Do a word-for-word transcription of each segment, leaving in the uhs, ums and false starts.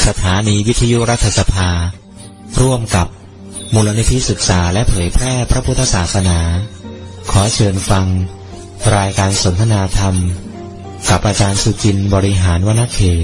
สถานีวิทยุรัฐสภาร่วมกับมูลนิธิศึกษาและเผยแพร่พระพุทธศาสนาขอเชิญฟังรายการสนทนาธรรมกับอาจารย์สุจินต์บริหารวณเขต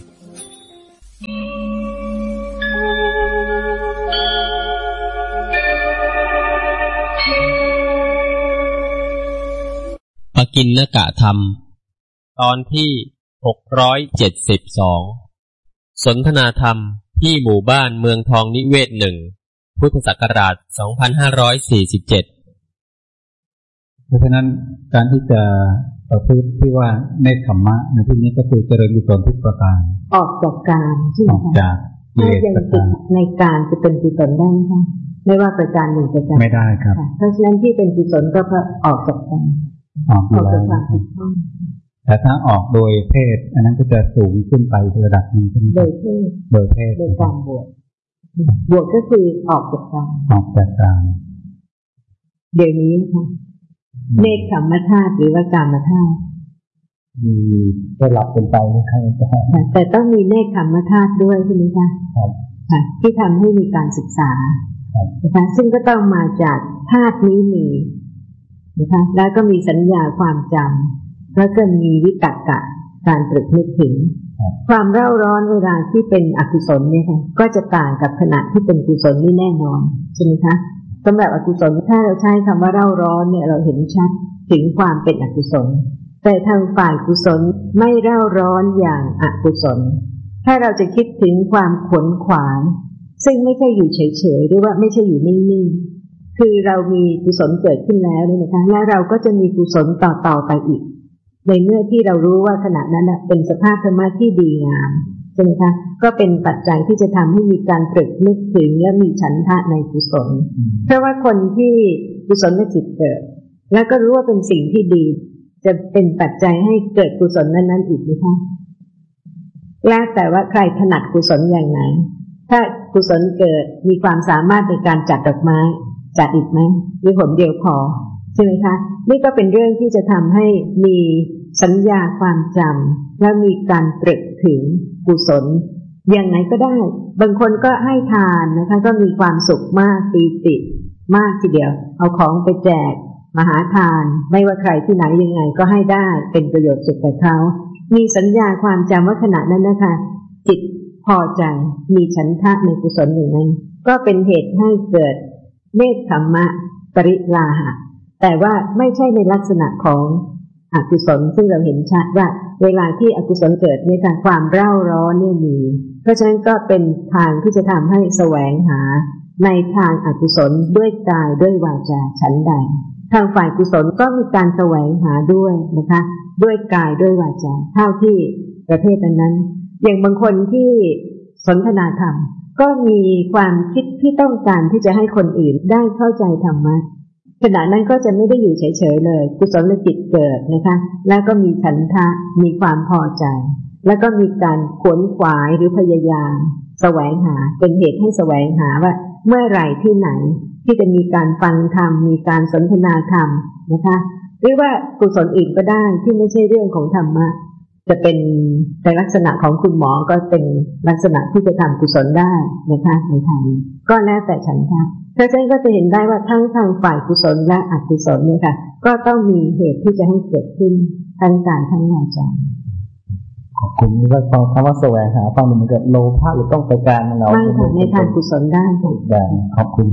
ปกิณณกธรรมตอนที่หกร้อยเจ็ดสิบสองสนทนาธรรมที่หมู่บ้านเมืองทองนิเวศหนึ่งพุทธศักราชสองพันห้าร้อยสี่สิบเจ็ดเพราะฉะนั้นการที่จะประพฤติที่ว่าเนคขมมะในที่นี้ก็คือเจริญกุศลทุกประการออกจากการใช่ไหมคะออกจากกิเลสต่างๆในการจะเป็นกุศลได้ไหมคะไม่ว่าประการหนึ่งประการไม่ได้ครับเพราะฉะนั้นที่เป็นกุศลก็เพราะออกจากการออกจากความถูกต้องแต่ถ้าออกโดยเพศอันนั้นก็จะสูงขึ้นไประดับหนึ่งโดยเพศโดยเพศโดยการบวชบวชก็คือออกจากการออกจากการเดี๋ยวนี้ค่ะเนคขมมธาตุหรือว่ากามธาตุมีได้รับเป็นไปนะครับแต่ต้องมีเนคขมมธาตุด้วยใช่ไหมคะครับค่ะที่ทำให้มีการศึกษานะคะซึ่งก็ต้องมาจากธาตุนี้มีนะคะแล้วก็มีสัญญาความจำแล้วก็มีวิตกะการตรึกนึกถึงความเร่าร้อนเวลาที่เป็นอกุศลเนี่ยค่ะก็จะต่างกับขณะที่เป็นกุศลนี่แน่นอนใช่ไหมคะสำหรับอกุศลถ้าเราใช้คำว่าเร่าร้อนเนี่ยเราเห็นชัดถึงความเป็นอกุศลแต่ทางฝ่ายกุศลไม่เร่าร้อนอย่างอกุศลถ้าเราจะคิดถึงความขวนขวายซึ่งไม่ใช่อยู่เฉยๆหรือว่าไม่ใช่อยู่นิ่งๆคือเรามีกุศลเกิดขึ้นแล้วนี่นะคะและเราก็จะมีกุศลต่อๆไปอีกในเมื่อที่เรารู้ว่าขณะนั้นเป็นสภาพธรรมะที่ดีงามใช่ไหมคะก็เป็นปัจจัยที่จะทำให้มีการตรึกนึกถึงและมีฉันทะในกุศลเพราะว่าคนที่กุศลจิตเกิดแล้วก็รู้ว่าเป็นสิ่งที่ดีจะเป็นปัจจัยให้เกิดกุศลนั้นๆอีกนะคะแล้วแต่ว่าใครถนัดกุศลอย่างไหนถ้ากุศลเกิดมีความสามารถในการจัดดอกไม้จัดอีกไหมหรือผลเดียวพอใช่ไหมคะนี่ก็เป็นเรื่องที่จะทำให้มีสัญญาความจำและมีการตรึกถึงกุศลอย่างไหนก็ได้บางคนก็ให้ทานนะคะก็มีความสุขมากปีติมากทีเดียวเอาของไปแจกมหาทานไม่ว่าใครที่ไหนยังไงก็ให้ได้เป็นประโยชน์สุดกับเขามีสัญญาความจำว่าขณะนั้นนะคะจิตพอใจมีฉันทะในกุศลอย่างนั้นก็เป็นเหตุให้เกิดเนคขมมะปริลาหะแต่ว่าไม่ใช่ในลักษณะของอกุศลซึ่งเราเห็นชัดว่าเวลาที่อกุศลเกิดในทางความเร่าร้อนเนี่ยมีเพราะฉะนั้นก็เป็นทางที่จะทำให้แสวงหาในทางอกุศลด้วยกายด้วยวาจาฉันใดทางฝ่ายกุศลก็มีการแสวงหาด้วยนะคะด้วยกายด้วยวาจาเท่าที่ประเภทนั้นอย่างบางคนที่สนทนาธรรมก็มีความคิดที่ต้องการที่จะให้คนอื่นได้เข้าใจธรรมะขณะนั้นก็จะไม่ได้อยู่เฉยๆเลยกุศลจิตเกิดนะคะแล้วก็มีฉันทะมีความพอใจแล้วก็มีการขวนขวายหรือพยายามแสวงหาเป็นเหตุให้แสวงหาว่าเมื่อไหร่ที่ไหนที่จะมีการฟังธรรมมีการสนทนาธรรมนะคะหรือว่ากุศลอื่นก็ได้ที่ไม่ใช่เรื่องของธรรมะจะเป็นในลักษณะของคุณหมอก็เป็นลักษณะที่จะทำกุศลได้นะคะในทางก็แล้วแต่ฉันทะเพราะฉะนั้นก็จะเห็นได้ว่าทั้งทางฝ่ายกุศลและอกุศลเนี่ยค่ะก็ต้องมีเหตุที่จะให้เกิดขึ้นทั้งกายทั้งวาจาขอบคุณว่าฟังคำว่าแสวงหาฟังเหมือนกับโลภะหรือต้องไปการเราไม่ค่ะในทางกุศลได้ค่ะขอบคุณ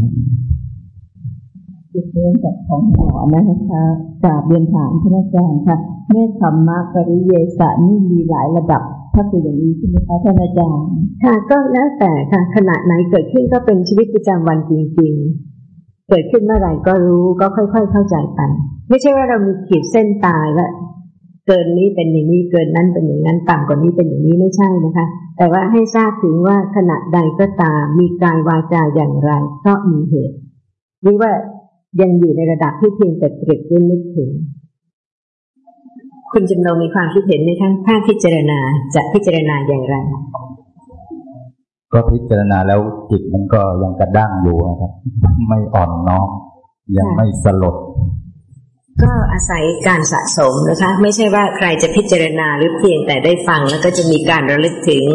เรื่องจากของหมอนะคะกราบเรียนถามท่านอาจารย์ค่ะเนคขมมะปริเยสะนี่มีหลายระดับถ้าเป็นอย่างนี้ใช่ไหมคะท่านอาจารย์ค่ะก็แล้วแต่ค่ะขณะไหนเกิดขึ้นก็เป็นชีวิตประจำวันจริงๆเกิดขึ้นเมื่อไหร่ก็รู้ก็ค่อยๆเข้าใจไปไม่ใช่ว่าเรามีขีดเส้นตายว่าเกินนี้เป็นอย่างนี้เกินนั้นเป็นอย่างนั้นต่ำกว่านี้เป็นอย่างนี้ไม่ใช่นะคะแต่ว่าให้ทราบถึงว่าขณะใดก็ตามมีกายวาจาอย่างไรเพราะมีเหตุหรือว่ายังอยู่ในระดับที่เพียงแต่ตรึกนึกถึงคุณจำนงมีความคิดเห็นไหมคะถ้าพิจารณาจะพิจารณาอย่างไรก็พิจารณาแล้วจิตมันก็ยังกระด้างอยู่นะครับไม่อ่อนน้อมยังไม่สลดก็อาศัยการสะสมนะคะไม่ใช่ว่าใครจะพิจารณาหรือเพียงแต่ได้ฟังแล้วก็จะมีการระลึกถึง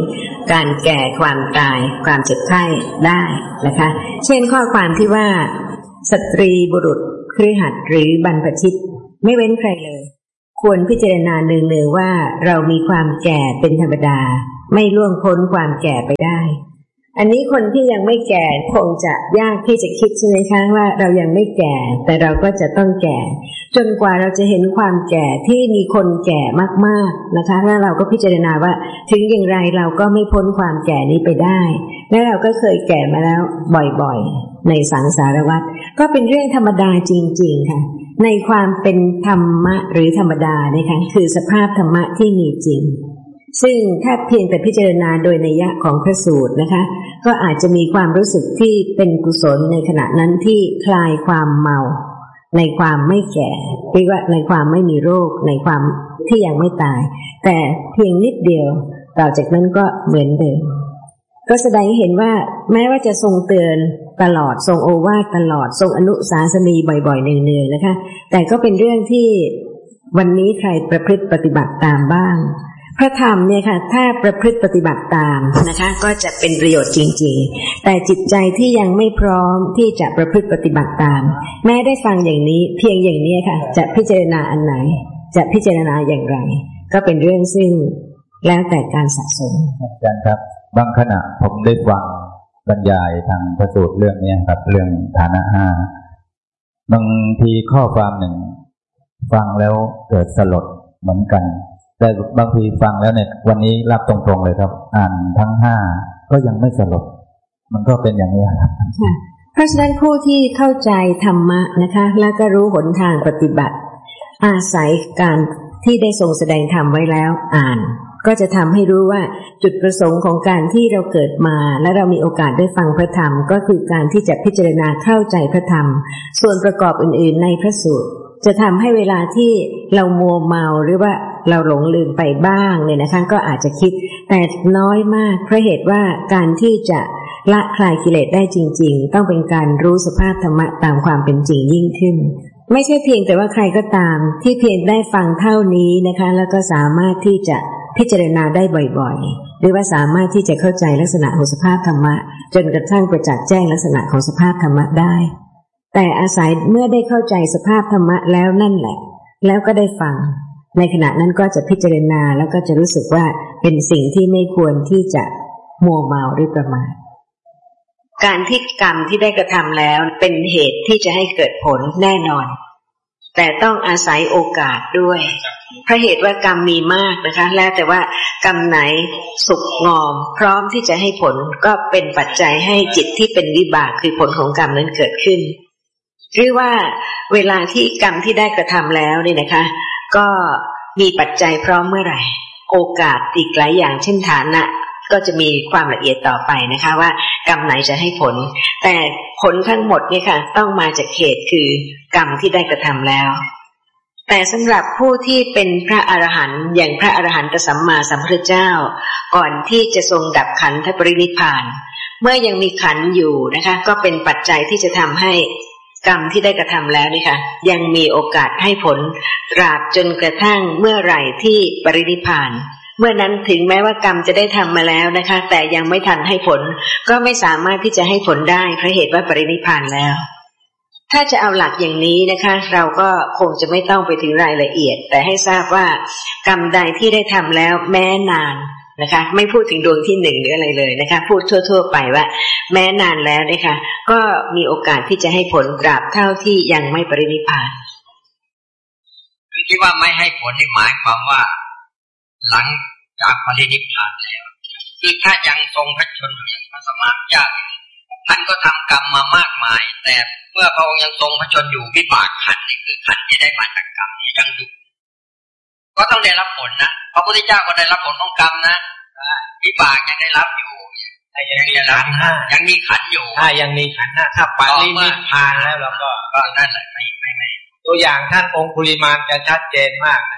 การแก่ความตายความเจ็บไข้ได้นะคะเช่นข้อความที่ว่าสตรีบุรุษคฤหัสถ์หรือบรรพชิตไม่เว้นใครเลยควรพิจารณาเนืองๆว่าเรามีความแก่เป็นธรรมดาไม่ล่วงพ้นความแก่ไปได้อันนี้คนที่ยังไม่แก่คงจะยากที่จะคิดใช่ไหมคะว่าเรายังไม่แก่แต่เราก็จะต้องแก่จนกว่าเราจะเห็นความแก่ที่มีคนแก่มากๆนะคะแล้วเราก็พิจารณาว่าถึงอย่างไรเราก็ไม่พ้นความแก่นี้ไปได้และเราก็เคยแก่มาแล้วบ่อยๆในสังสารวัฏก็เป็นเรื่องธรรมดาจริงๆค่ะในความเป็นธรรมะหรือธรรมดานะคะคือสภาพธรรมะที่มีจริงซึ่งถ้าเพียงแต่พิจารณาโดยนัยยะของพระสูตรนะคะก็อาจจะมีความรู้สึกที่เป็นกุศลในขณะนั้นที่คลายความเมาในความไม่แก่เรียกว่าในความไม่มีโรคในความที่ยังไม่ตายแต่เพียงนิดเดียวต่อจากนั้นก็เหมือนเดิมก็แสดงให้เห็นว่าแม้ว่าจะทรงเตือนตลอดทรงโอวาทตลอดทรงอนุสาสนีบ่อยๆเนืองๆนะคะแต่ก็เป็นเรื่องที่วันนี้ใครประพฤติปฏิบัติตามบ้างพระธรรมเนี่ยค่ะถ้าประพฤติปฏิบัติตามนะคะก็จะเป็นประโยชน์จริงๆแต่จิตใจที่ยังไม่พร้อมที่จะประพฤติปฏิบัติตามแม้ได้ฟังอย่างนี้เพียงอย่างนี้ค่ะจะพิจารณาอันไหนจะพิจารณาอย่างไรก็เป็นเรื่องซึ่งแล้วแต่การสะสมอาจารย์ครับบางขณะผมได้ฟังบรรยายทางพระสูตรเรื่องนี้ครับเรื่องฐานะห้าบางทีข้อความหนึ่งฟังแล้วเกิดสลดเหมือนกันแต่บางทีฟังแล้วเนี่ยวันนี้รับตรงๆเลยครับอ่านทั้งห้าก็ยังไม่สลดมันก็เป็นอย่างนี้ครับเพราะฉะนั้นผู้ที่เข้าใจธรรมะนะคะแล้วก็รู้หนทางปฏิบัติอาศัยการที่ได้ทรงแสดงธรรมไว้แล้วอ่านก็จะทำให้รู้ว่าจุดประสงค์ของการที่เราเกิดมาและเรามีโอกาสได้ฟังพระธรรมก็คือการที่จะพิจารณาเข้าใจพระธรรมส่วนประกอบอื่นๆในพระสูตรจะทำให้เวลาที่เรามัวเมาหรือว่าเราหลงลืมไปบ้างเนี่ยนะคะก็อาจจะคิดแต่น้อยมากเพราะเหตุว่าการที่จะละคลายกิเลสได้จริงๆต้องเป็นการรู้สภาพธรรมะตามความเป็นจริงยิ่งขึ้นไม่ใช่เพียงแต่ว่าใครก็ตามที่เพียงได้ฟังเท่านี้นะคะแล้วก็สามารถที่จะพิจารณาได้บ่อยๆหรือว่าสามารถที่จะเข้าใจลักษณะของสภาพธรรมะจนกระทั่งประจักษ์แจ้งลักษณะของสภาพธรรมะได้แต่อาศัยเมื่อได้เข้าใจสภาพธรรมะแล้วนั่นแหละแล้วก็ได้ฟังในขณะนั้นก็จะพิจารณาแล้วก็จะรู้สึกว่าเป็นสิ่งที่ไม่ควรที่จะมัวเมาหรือประมาทการที่กรรมที่ได้กระทำแล้วเป็นเหตุที่จะให้เกิดผลแน่นอนแต่ต้องอาศัยโอกาสด้วยเพราะเหตุว่ากรรมมีมากนะคะแล้วแต่ว่ากรรมไหนสุกงอมพร้อมที่จะให้ผลก็เป็นปัจจัยให้จิตที่เป็นวิบากคือผลของกรรมนั้นเกิดขึ้นหรือว่าเวลาที่กรรมที่ได้กระทำแล้วนี่นะคะก็มีปัจจัยพร้อมเมื่อไหร่โอกาสอีกหลายอย่างเช่นฐานะก็จะมีความละเอียดต่อไปนะคะว่ากรรมไหนจะให้ผลแต่ผลทั้งหมดเนี่ยค่ะต้องมาจากเหตุคือกรรมที่ได้กระทำแล้วแต่สำหรับผู้ที่เป็นพระอรหันต์อย่างพระอรหันตสัมมาสัมพุทธเจ้าก่อนที่จะทรงดับขันธปรินิพพานเมื่อยังมีขันธ์อยู่นะคะก็เป็นปัจจัยที่จะทำให้กรรมที่ได้กระทำแล้วนี่ค่ะยังมีโอกาสให้ผลตราบจนกระทั่งเมื่อไหร่ที่ปรินิพพานเมื่อนั้นถึงแม้ว่ากรรมจะได้ทำมาแล้วนะคะแต่ยังไม่ทันให้ผลก็ไม่สามารถที่จะให้ผลได้เพราะเหตุว่าปรินิพพานแล้วถ้าจะเอาหลักอย่างนี้นะคะเราก็คงจะไม่ต้องไปถึงรายละเอียดแต่ให้ทราบว่ากรรมใดที่ได้ทำแล้วแม้นานนะคะไม่พูดถึงดวงที่หนึ่งหรืออะไรเลยนะคะพูดทั่วๆไปว่าแม้นานแล้วนะคะก็มีโอกาสที่จะให้ผลตราบเท่าที่ยังไม่ปรินิพพานคือที่ว่าไม่ให้ผลนี่หมายความว่าหลังจากปรินิพพานแล้วคือถ้ายังทรงพระชนอยู่อย่างพระสมมาเจ้าท่านก็ทำกรรมมามากมายแต่เมื่อพระองค์ยังทรงพระชนอยู่วิบากขันธ์นี่คือขันธ์ที่ได้มาจากกรรมที่ยังอยู่ก็ต้องได้รับผลนะพระพุทธเจ้าก็ได้รับผลของกรรมนะวิบากยังได้รับอยู่ยังมีขันธ์ห้ายังมีขันธ์อยู่ถ้ายังมีขันธ์ห้าถ้าปรินิพพานแล้วเราก็ก็นั่นแหละไม่ไม่ไม่ตัวอย่างท่านองคุลิมานจะชัดเจนมากนะ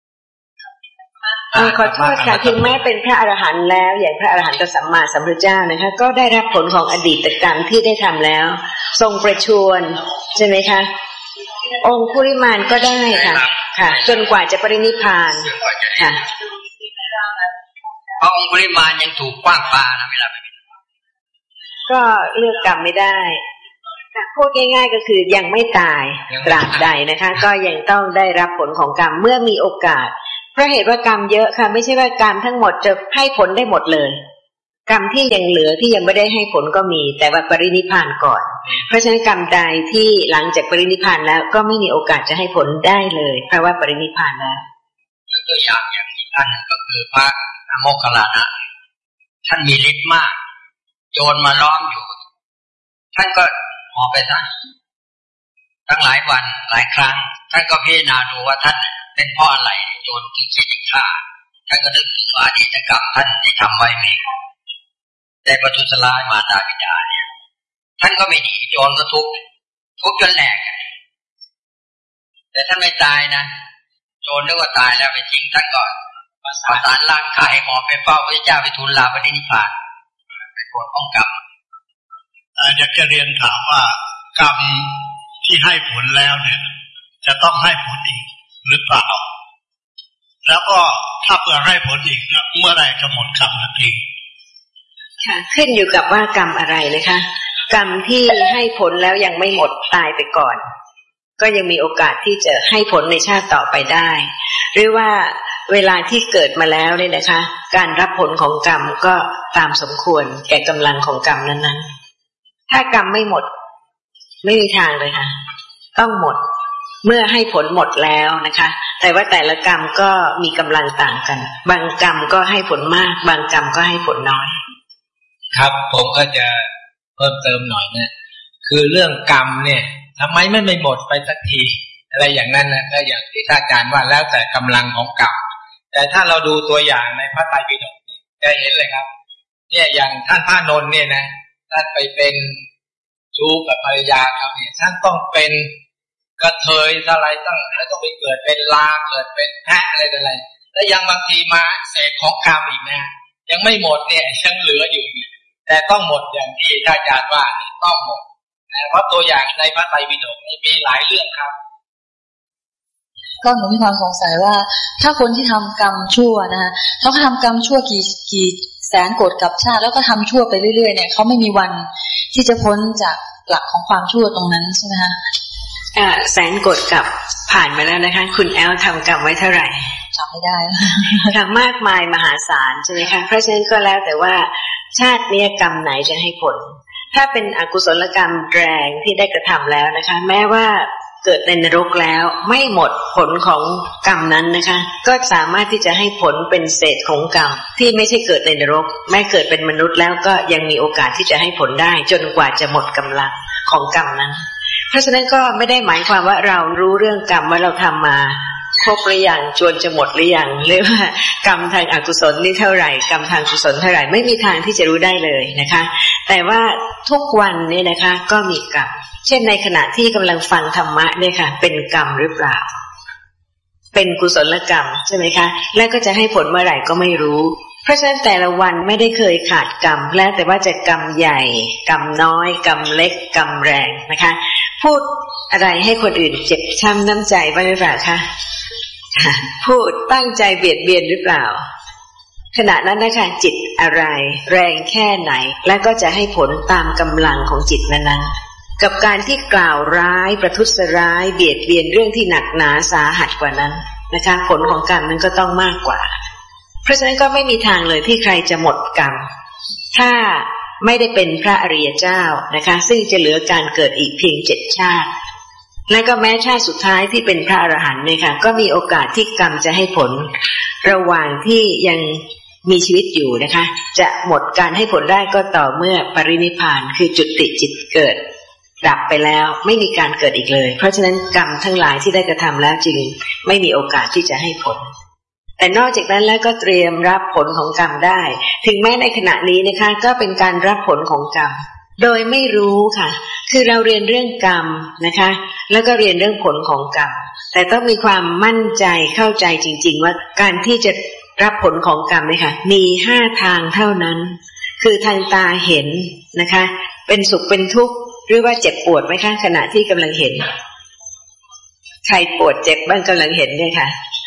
ขอโทษค่ะถึงแม้เป็นพระอรหันต์แล้วอย่างพระอรหันตสัมมาสัมพุทธเจ้านะคะก็ได้รับผลของอดีตกรรมที่ได้ทำแล้วทรงประชวรใช่ไหมคะองคุลิมานก็ได้ค่ะค่ะจนกว่าจะปรินิพพานค่ะพระองค์ปริมาณยังถูกกว้างปานะเวลาไปก็เลือกกรรมไม่ได้พูดง่ายๆก็คือยังไม่ตายตราบใดนะคะก็ยังต้องได้รับผลของกรรมเมื่อมีโอกาสเพราะเหตุว่ากรรมเยอะค่ะไม่ใช่ว่ากรรมทั้งหมดจะให้ผลได้หมดเลยกรรมที่ยังเหลือที่ยังไม่ได้ให้ผลก็มีแต่ว่าปรินิพพานก่อนเพราะฉะนั้นกรรมใดที่หลังจากปรินิพพานแล้วก็ไม่มีโอกาสจะให้ผลได้เลยเพราะว่าปรินิพพานแล้วตัวอย่างอย่างอีกท่านก็คือพระโมคคัลลานะท่านมีฤทธิ์มากโจรมาล้อมอยู่ท่านก็ออกไปซะตั้งหลายวันหลายครั้งท่านก็พิจารณาดูว่าท่านเป็นเพราะอะไรโจรถึงคิดจะฆ่าท่านก็นึกถึงอดีตกรรมท่านที่ทำไว้มีแต่ประทุษร้ายมาตาบิดาเนี่ยท่านก็ไม่ดีโจรก็ทุบทุบจนแหลกแต่ท่านไม่ตายนะโจรนึกว่าตายแล้วไปจริงท่านก็ประสานร่างกายหมอไปเฝ้าพระเจ้าไปทูลลาปรินิพพานเป็นผลของกรรมอยากจะเรียนถามว่ากรรมที่ให้ผลแล้วเนี่ยจะต้องให้ผลอีกหรือเปล่าแล้วก็ถ้าเพื่อให้ผลอีกเมื่อไรจะหมดกรรมทันทีค่ะขึ้นอยู่กับว่ากรรมอะไรนะคะกรรมที่ให้ผลแล้วยังไม่หมดตายไปก่อนก็ยังมีโอกาสที่จะให้ผลในชาติต่อไปได้หรือว่าเวลาที่เกิดมาแล้วเนี่ยนะคะการรับผลของกรรมก็ตามสมควรแก่กำลังของกรรมนั้นๆถ้ากรรมไม่หมดไม่มีทางเลยค่ะต้องหมดเมื่อให้ผลหมดแล้วนะคะแต่ว่าแต่ละกรรมก็มีกำลังต่างกันบางกรรมก็ให้ผลมากบางกรรมก็ให้ผลน้อยครับผมก็จะเพิ่มเติมหน่อยนะคือเรื่องกรรมเนี่ยทำไมไม่ไม่หมดไปสักทีอะไรอย่างนั้นนะก็อย่างที่ท่านอาจารย์ว่าแล้วแต่กำลังของกรรมแต่ถ้าเราดูตัวอย่างในพระไตรปิฎกจะเห็นเลยครับเนี่ยอย่างท่านพระนนท์เนี่ยนะท่านไปเป็นชู้กับภรรยาเขาเนี่ยท่านต้องเป็นกระเทยอะไรต้องแล้วต้องไปเกิดเป็นลาเกิดเป็นแพะอะไรอะไรแล้วยังบางทีมาเศษของกรรมอีกนะยังไม่หมดเนี่ยยังเหลืออยู่แต่ต้องหมดอย่างที่ท่านอาจารย์ว่าต้องหมดเพราะตัวอย่างในพระไตรปิฎกมีหลายเรื่องครับก็หนูมีความสงสัยว่าถ้าคนที่ทำกรรมชั่วนะฮะเขาทำกรรมชั่วกี่กี่แสนโกรธกับชาติแล้วก็ทำชั่วไปเรื่อยๆเนี่ยเขาไม่มีวันที่จะพ้นจากหลักของความชั่วตรงนั้นใช่ไหมคะอ่าแสนโกรธกับผ่านมาแล้วนะคะคุณแอลทำกรรมไว้เท่าไหร่จำไม่ได้ทำมากมายมหาศาลใช่ไหมคะเพราะฉะนั้นก็แล้วแต่ว่าชาตินี้กรรมไหนจะให้ผลถ้าเป็นอกุศลกรรมแรงที่ได้กระทำแล้วนะคะแม้ว่าเกิดในนรกแล้วไม่หมดผลของกรรมนั้นนะคะก็สามารถที่จะให้ผลเป็นเศษของกรรมที่ไม่ใช่เกิดในนรกแม้เกิดเป็นมนุษย์แล้วก็ยังมีโอกาสที่จะให้ผลได้จนกว่าจะหมดกำลังของกรรมนั้นเพราะฉะนั้นก็ไม่ได้หมายความว่าเรารู้เรื่องกรรมว่าเราทำมาครบหรือยังจวนจะหมดหรือยังหรือว่ากรรมทางอกุศลนี่เท่าไหร่กรรมทางกุศลเท่าไหร่ไม่มีทางที่จะรู้ได้เลยนะคะแต่ว่าทุกวันเนี่ยนะคะก็มีกรรมเช่นในขณะที่กำลังฟังธรรมะเนี่ยค่ะเป็นกรรมหรือเปล่าเป็นกุศลกรรมใช่ไหมคะแล้วก็จะให้ผลเมื่อไหร่ก็ไม่รู้เพราะฉะนั้นแต่ละวันไม่ได้เคยขาดกรรมแล้วแต่ว่าจะกรรมใหญ่กรรมน้อยกรรมเล็กกรรมแรงนะคะพูดอะไรให้คนอื่นเจ็บช้ำน้ำใจบ้างหรือเปล่าคะพูดตั้งใจเบียดเบียนหรือเปล่าขณะนั้นนะคะจิตอะไรแรงแค่ไหนและก็จะให้ผลตามกำลังของจิตนั้นๆกับการที่กล่าวร้ายประทุษร้ายเบียดเบียนเรื่องที่หนักหนาสาหัสกว่านั้นนะคะผลของกรรมนั้นก็ต้องมากกว่าเพราะฉะนั้นก็ไม่มีทางเลยที่ใครจะหมดกรรมถ้าไม่ได้เป็นพระอริยเจ้านะคะซึ่งจะเหลือการเกิดอีกเพียงเจ็ดชาติและก็แม้ชาติสุดท้ายที่เป็นพระอรหันต์เนี่ยค่ะก็มีโอกาสที่กรรมจะให้ผลระหว่างที่ยังมีชีวิตอยู่นะคะจะหมดการให้ผลได้ก็ต่อเมื่อปรินิพพานคือจุติจิตเกิดดับไปแล้วไม่มีการเกิดอีกเลยเพราะฉะนั้นกรรมทั้งหลายที่ได้กระทำแล้วจึงไม่มีโอกาสที่จะให้ผลแต่นอกจากนั้นแล้วก็เตรียมรับผลของกรรมได้ถึงแม้ในขณะนี้นะคะก็เป็นการรับผลของกรรมโดยไม่รู้ค่ะคือเราเรียนเรื่องกรรมนะคะแล้วก็เรียนเรื่องผลของกรรมแต่ต้องมีความมั่นใจเข้าใจจริงๆว่าการที่จะรับผลของกรรมเนี่ยค่ะมีห้าทางเท่านั้นคือทางตาเห็นนะคะเป็นสุขเป็นทุกข์หรือว่าเจ็บปวดไหมคะขณะที่กำลังเห็นใครปวดเจ็บบ้างกำลังเห็นเนี่ยค่ะ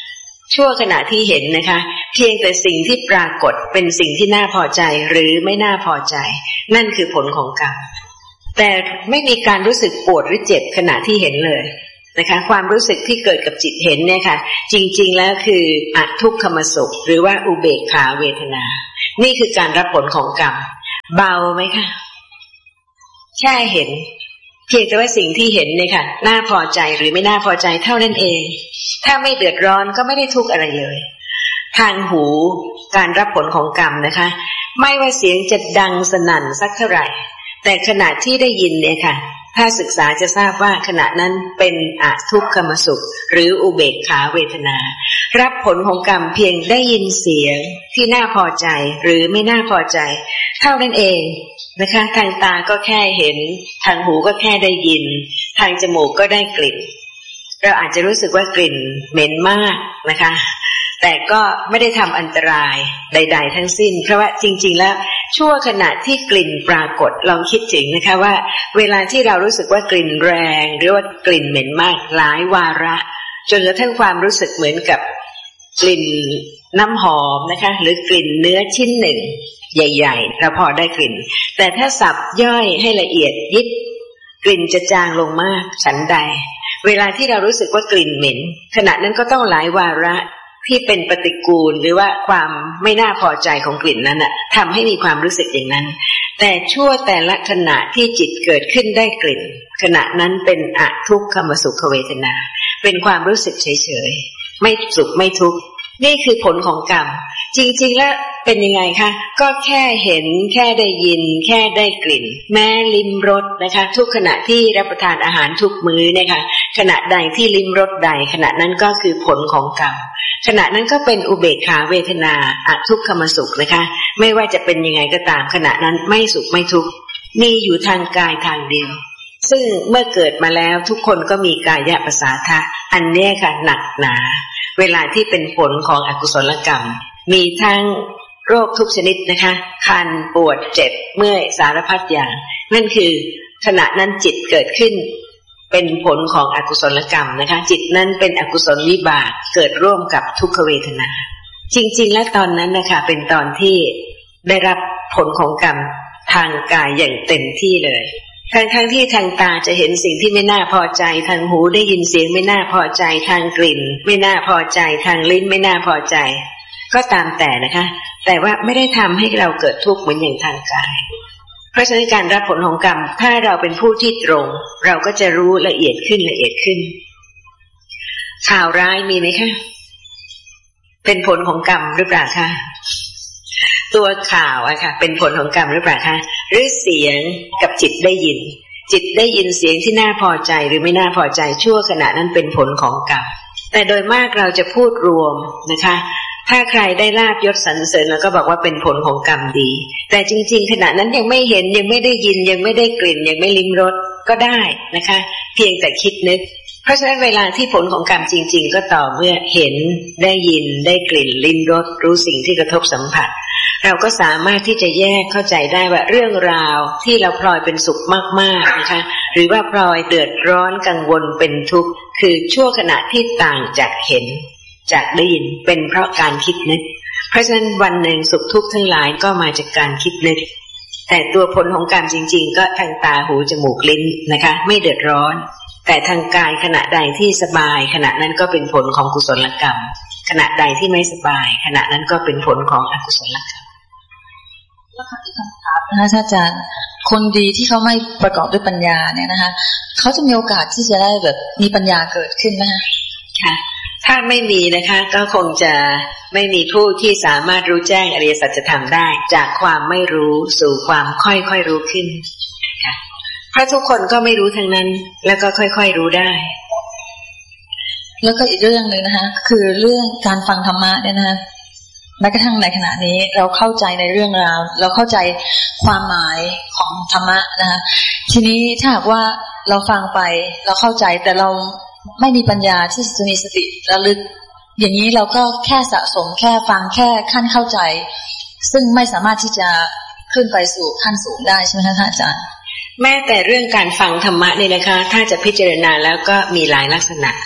ชั่วขณะที่เห็นนะคะเพียงแต่สิ่งที่ปรากฏเป็นสิ่งที่น่าพอใจหรือไม่น่าพอใจนั่นคือผลของกรรมแต่ไม่มีการรู้สึกปวดหรือเจ็บขณะที่เห็นเลยนะคะความรู้สึกที่เกิดกับจิตเห็นเนี่ยค่ะจริงๆแล้วคืออทุกขมสุขหรือว่าอุเบกขาเวทนานี่คือการรับผลของกรรมเบาไหมคะแค่เห็นเพียงแต่ว่าสิ่งที่เห็นเนี่ยค่ะน่าพอใจหรือไม่น่าพอใจเท่านั้นเองถ้าไม่เดือดร้อนก็ไม่ได้ทุกข์อะไรเลยทางหูการรับผลของกรรมนะคะไม่ว่าเสียงจะดังสนั่นสักเท่าไหร่แต่ขณะที่ได้ยินเนี่ยค่ะถ้าศึกษาจะทราบว่าขณะนั้นเป็นอทุกขมสุขหรืออุเบกขาเวทนารับผลของกรรมเพียงได้ยินเสียงที่น่าพอใจหรือไม่น่าพอใจเท่านั้นเองนะคะทางตาก็แค่เห็นทางหูก็แค่ได้ยินทางจมูกก็ได้กลิ่นเราอาจจะรู้สึกว่ากลิ่นเหม็นมากนะคะแต่ก็ไม่ได้ทำอันตรายใดๆทั้งสิ้นเพราะว่าจริงๆแล้วชั่วขณะที่กลิ่นปรากฏลองคิดถึงนะคะว่าเวลาที่เรารู้สึกว่ากลิ่นแรงหรือว่ากลิ่นเหม็นมากหลายวาระจนกระทั่งความรู้สึกเหมือนกับกลิ่นน้ำหอมนะคะหรือกลิ่นเนื้อชิ้นหนึ่งใหญ่ๆเราพอได้กลิ่นแต่ถ้าสับย่อยให้ละเอียดยิบกลิ่นจะจางลงมากฉันใดเวลาที่เรารู้สึกว่ากลิ่นเหม็นขณะนั้นก็ต้องหลายวาระที่เป็นปฏิกูลหรือว่าความไม่น่าพอใจของกลิ่นนั้นน่ะทำให้มีความรู้สึกอย่างนั้นแต่ชั่วแต่ละขณะที่จิตเกิดขึ้นได้กลิ่นขณะนั้นเป็นอทุกขมสุขเวทนาเป็นความรู้สึกเฉยๆไม่สุขไม่ทุกข์นี่คือผลของกรรมจริงๆแล้วเป็นยังไงคะก็แค่เห็นแค่ได้ยินแค่ได้กลิ่นแม้ลิ้มรสนะคะทุกขณะที่รับประทานอาหารทุกมื้อนะคะขณะใดที่ลิ้มรสใดขณะนั้นก็คือผลของกรรมขณะนั้นก็เป็นอุเบกขาเวทนาอทุกขมสุขนะคะไม่ว่าจะเป็นยังไงก็ตามขณะนั้นไม่สุขไม่ทุกข์มีอยู่ทางกายทางเดียวซึ่งเมื่อเกิดมาแล้วทุกคนก็มีกายประสาทะอันนี้ค่ะหนักหนาเวลาที่เป็นผลของอกุศลกรรมมีทั้งโรคทุกชนิดนะคะคันปวดเจ็บเมื่อยสารพัดอย่างนั่นคือขณะนั้นจิตเกิดขึ้นเป็นผลของอกุศลกรรมนะคะจิตนั้นเป็นอกุศลวิบากเกิดร่วมกับทุกขเวทนาจริงๆและตอนนั้นนะคะเป็นตอนที่ได้รับผลของกรรมทางกายอย่างเต็มที่เลยทั้งทั้งที่ทางตาจะเห็นสิ่งที่ไม่น่าพอใจทางหูได้ยินเสียงไม่น่าพอใจทางกลิ่นไม่น่าพอใจทางลิ้นไม่น่าพอใจก็ตามแต่นะคะแต่ว่าไม่ได้ทำให้เราเกิดทุกข์เหมือนอย่างทางกายเพราะฉะนั้นการรับผลของกรรมถ้าเราเป็นผู้ที่ตรงเราก็จะรู้ละเอียดขึ้นละเอียดขึ้นข่าวร้ายมีไหมคะเป็นผลของกรรมหรือเปล่าคะตัวข่าวอะค่ะเป็นผลของกรรมหรือเปล่าคะหรือเสียงกับจิตได้ยินจิตได้ยินเสียงที่น่าพอใจหรือไม่น่าพอใจชั่วขณะนั้นเป็นผลของกรรมแต่โดยมากเราจะพูดรวมนะคะถ้าใครได้ลาภยศสรรเสริญแล้วก็บอกว่าเป็นผลของกรรมดีแต่จริงๆขณะนั้นยังไม่เห็นยังไม่ได้ยินยังไม่ได้กลิ่นยังไม่ลิ้มรสก็ได้นะคะเพียงแต่คิดนึกเพราะฉะนั้นเวลาที่ผลของกรรมจริงๆก็ต่อเมื่อเห็นได้ยินได้กลิ่นลิ้มรสรู้สิ่งที่กระทบสัมผัสเราก็สามารถที่จะแยกเข้าใจได้ว่าเรื่องราวที่เราพลอยเป็นสุขมากๆนะคะหรือว่าพลอยเดือดร้อนกังวลเป็นทุกข์คือชั่วขณะที่ต่างจากเห็นจากได้ยินเป็นเพราะการคิดนึกเพราะฉะนั้นวันหนึ่งสุขทุกข์ทั้งหลายก็มาจากการคิดนึกแต่ตัวผลของกรรมจริงๆก็ทางตาหูจมูกลิ้นนะคะไม่เดือดร้อนแต่ทางกายขณะใดที่สบายขณะนั้นก็เป็นผลของกุศลกรรมขณะใดที่ไม่สบายขณะนั้นก็เป็นผลของอกุศลกรรมแล้วคำถามนะคะอาจารย์คนดีที่เขาไม่ประกอบด้วยปัญญาเนี่ยนะคะเขาจะมีโอกาสที่จะได้แบบมีปัญญาเกิดขึ้นไหมคะค่ะถ้าไม่มีนะคะก็คงจะไม่มีผู้ที่สามารถรู้แจ้งอริยสัจธรรมได้จากความไม่รู้สู่ความค่อยๆรู้ขึ้นค่ะเพราะทุกคนก็ไม่รู้ทั้งนั้นแล้วก็ค่อยๆรู้ได้แล้วก็อีกเรื่องนึงนะคะคือเรื่องการฟังธรรมะเนี่ยนะคะแม้กระทั่งในขณะนี้เราเข้าใจในเรื่องราวเราเข้าใจความหมายของธรรมะนะคะทีนี้ถ้าหากว่าเราฟังไปเราเข้าใจแต่เราไม่มีปัญญาที่จะมีสติระลึกอย่างนี้เราก็แค่สะสมแค่ฟังแค่ขั้นเข้าใจซึ่งไม่สามารถที่จะขึ้นไปสู่ขั้นสูงได้ใช่ไหมคะอาจารย์แม้แต่เรื่องการฟังธรรมะเนี่ยนะคะถ้าจะพิจารณาแล้วก็มีหลายลักษณะ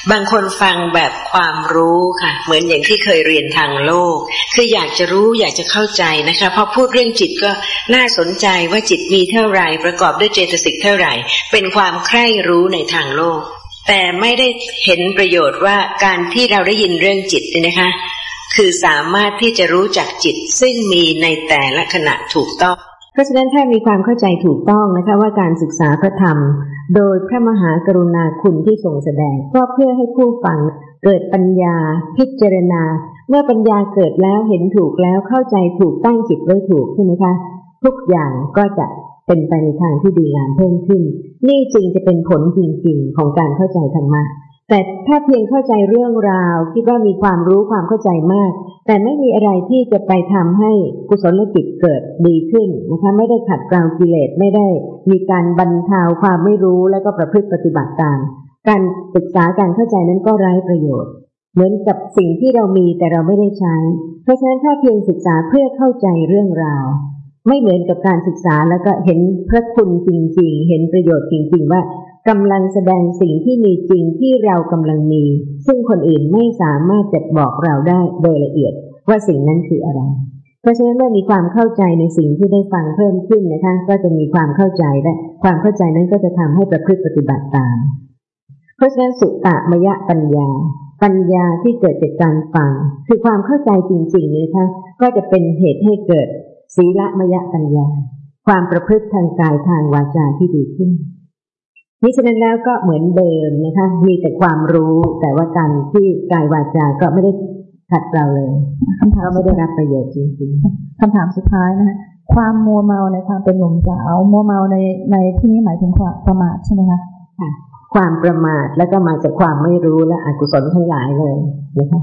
บางคนฟังแบบความรู้ค่ะเหมือนอย่างที่เคยเรียนทางโลกคืออยากจะรู้อยากจะเข้าใจนะคะพอพูดเรื่องจิตก็น่าสนใจว่าจิตมีเท่าไหร่ประกอบด้วยเจตสิกเท่าไหร่เป็นความใคร่รู้ในทางโลกแต่ไม่ได้เห็นประโยชน์ว่าการที่เราได้ยินเรื่องจิตนี่นะคะคือสามารถที่จะรู้จักจิตซึ่งมีในแต่ละขณะถูกต้องเพราะฉะนั้นถ้ามีความเข้าใจถูกต้องนะคะว่าการศึกษาพระธรรมโดยพระมหากรุณาคุณที่ทรงแสดงก็เพื่อให้ผู้ฟังเกิดปัญญาพิจารณาเมื่อปัญญาเกิดแล้วเห็นถูกแล้วเข้าใจถูกตั้งจิตไว้ถูกใช่ไหมคะทุกอย่างก็จะเป็นไปในทางที่ดีงามเพิ่มขึ้นนี่จึงจะเป็นผลจริงๆของการเข้าใจธรรมะแต่ถ้าเพียงเข้าใจเรื่องราวคิดว่ามีความรู้ความเข้าใจมากแต่ไม่มีอะไรที่จะไปทำให้กุศลจิตเกิดดีขึ้นนะคะไม่ได้ขัดเกลากิเลสไม่ได้มีการบรรเทาความไม่รู้แล้วก็ประพฤติปฏิบัติตามการศึกษาการเข้าใจนั้นก็ไร้ประโยชน์เหมือนกับสิ่งที่เรามีแต่เราไม่ได้ใช้เพราะฉะนั้นถ้าเพียงศึกษาเพื่อเข้าใจเรื่องราวไม่เหมือนกับการศึกษาแล้วก็เห็นพระคุณจริงๆเห็นประโยชน์จริงๆว่ากำลังแสดงสิ่งที่มีจริงที่เรากำลังมีซึ่งคนอื่นไม่สามารถจะบอกเราได้โดยละเอียดว่าสิ่งนั้นคืออะไรเพราะฉะนั้นเมื่อมีความเข้าใจในสิ่งที่ได้ฟังเพิ่มขึ้นนะคะก็จะมีความเข้าใจและความเข้าใจนั้นก็จะทำให้ประพฤติปฏิบัติตามเพราะฉะนั้นสุตตมยปัญญาปัญญาที่เกิดจากการฟังคือความเข้าใจจริงๆนะคะก็จะเป็นเหตุให้เกิดศีลมยปัญญาความประพฤติทางกายทางวาจาที่ดีขึ้นมิฉะนั้นแล้วก็เหมือนเดิมนะคะมีแต่ความรู้แต่ว่าการที่กายวาจาก็ไม่ได้ขัดเราเลยคำถามไม่ได้รับประโยชน์จริงๆคำถามสุดท้ายนะคะความมัวเมาในความเป็นหนุ่มสาวมัวเมาในในที่นี้หมายถึงความประมาทใช่ไหมคะค่ะความประมาทแล้วก็มาจากความไม่รู้และอกุศลทั้งหลายเลยนะคะ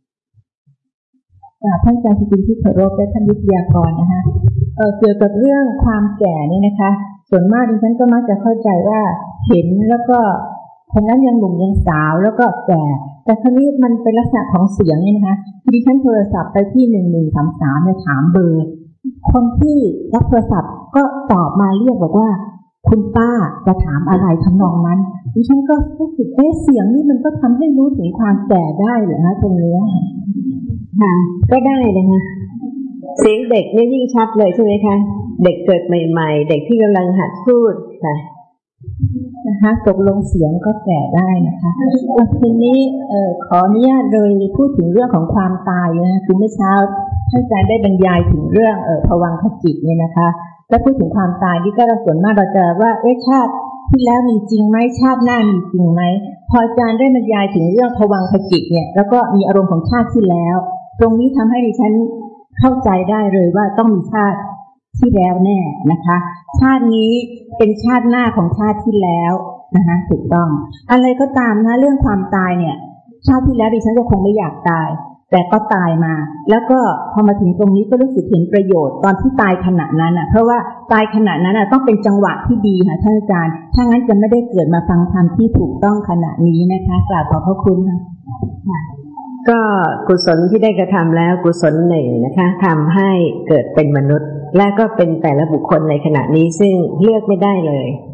ท่านอาจารย์สุจินที่เคารพและท่านวิทยากรนะคะเอ่อเกี่ยวกับเรื่องความแก่เนี่ยนะคะส่วนมากดิฉันก็มักจะเข้าใจว่าเห็นแล้วก็คนนั้นยังหนุ่มยังสาวแล้วก็แก่แต่คราวนี้มันเป็นลักษณะของเสียงเนี่ยนะคะดิฉันโทรศัพท์ไปที่หนึ่งหนึ่งสามสามเนี่ยถามเบอร์คนที่รับโทรศัพท์ก็ตอบมาเรียกบอกว่าคุณป้าจะถามอะไรทำนองนั้นดิฉันก็รู้สึกเอ๊ะเสียงนี่มันก็ทำให้รู้ถึงความแก่ได้เหรอคะตรงนี้ค่ะก็ได้นะคะเสียงเด็กนี่ยิ่งชัดเลยใช่ไหมคะเด็กเกิดใหม่ๆเด็กที่กำลังหัดพูดค่ะนะคะตกลงเสียงก็แก่ได้นะคะทีนี้เอ่อขออนุญาตโดยพูดถึงเรื่องของความตายนะคือเมื่อเช้าท่านอาจารย์ได้บรรยายถึงเรื่องเอ่อภวังคจิตเนี่ยนะคะและพูดถึงความตายที่ก็เราส่วนมากเราจะว่าเอ๊ะชาติที่แล้วมีจริงไหมชาติหน้ามีจริงไหมพออาจารย์ได้บรรยายถึงเรื่องภวังคจิตเนี่ยแล้วก็มีอารมณ์ของชาติที่แล้วตรงนี้ทำให้ดิฉันเข้าใจได้เลยว่าต้องมีชาติที่แล้วแน่นะคะชาตินี้เป็นชาติหน้าของชาติที่แล้วนะคะถูกต้องอะไรก็ตามนะเรื่องความตายเนี่ยชาติที่แล้วดิฉันก็คงไม่อยากตายแต่ก็ตายมาแล้วก็พอมาถึงตรงนี้ก็รู้สึกเห็นประโยชน์ตอนที่ตายขณะนั้นอ่ะเพราะว่าตายขณะนั้นอ่ะต้องเป็นจังหวะที่ดีค่ะท่านอาจารย์ถ้างั้นจะไม่ได้เกิดมาฟังธรรมที่ถูกต้องขณะนี้นะคะกราบขอบพระคุณค่ะก็กุศลที่ได้กระทำแล้วกุศลหนึ่งนะคะทำให้เกิดเป็นมนุษย์และก็เป็นแต่ละบุคคลในขณะนี้ซึ่งเลือกไม่ได้เลย